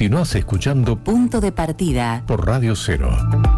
Continúas escuchando Punto de Partida por Radio 0.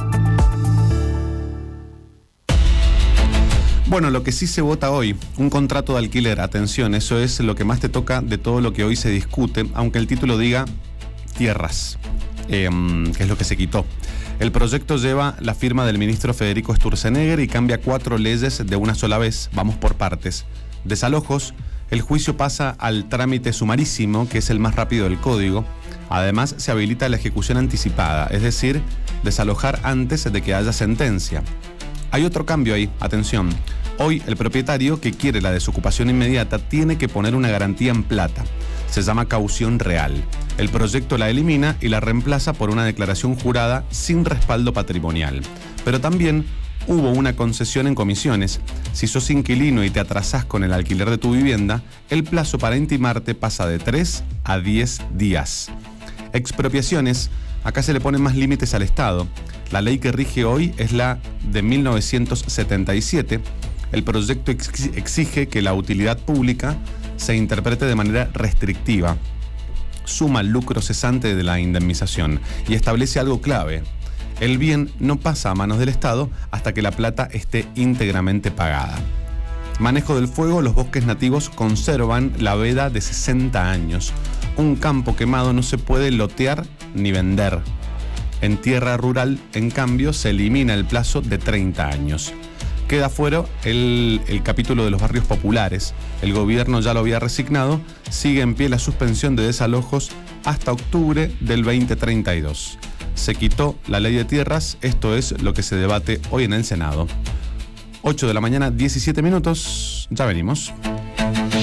Bueno, lo que sí se vota hoy, un contrato de alquiler, atención, eso es lo que más te toca de todo lo que hoy se discute, aunque el título diga tierras, que es lo que se quitó. El proyecto lleva la firma del ministro Federico Sturzenegger y cambia 4 leyes de una sola vez. Vamos por partes. Desalojos, el juicio pasa al trámite sumarísimo, que es el más rápido del código. Además, se habilita la ejecución anticipada, es decir, desalojar antes de que haya sentencia. Hay otro cambio ahí, atención. Hoy el propietario que quiere la desocupación inmediata tiene que poner una garantía en plata. Se llama caución real. El proyecto la elimina y la reemplaza por una declaración jurada sin respaldo patrimonial. Pero también hubo una concesión en comisiones. Si sos inquilino y te atrasás con el alquiler de tu vivienda, el plazo para intimarte pasa de 3 a 10 días. Expropiaciones. Acá se le ponen más límites al Estado. La ley que rige hoy es la de 1977. El proyecto exige que la utilidad pública se interprete de manera restrictiva. Suma el lucro cesante de la indemnización y establece algo clave. El bien no pasa a manos del Estado hasta que la plata esté íntegramente pagada. Manejo del fuego, los bosques nativos conservan la veda de 60 años. Un campo quemado no se puede lotear ni vender. En tierra rural, en cambio, se elimina el plazo de 30 años. Queda fuera el capítulo de los barrios populares. El gobierno ya lo había resignado. Sigue en pie la suspensión de desalojos hasta octubre del 2032. Se quitó la ley de tierras. Esto es lo que se debate hoy en el Senado. 8 de la mañana, 17 minutos. Ya venimos.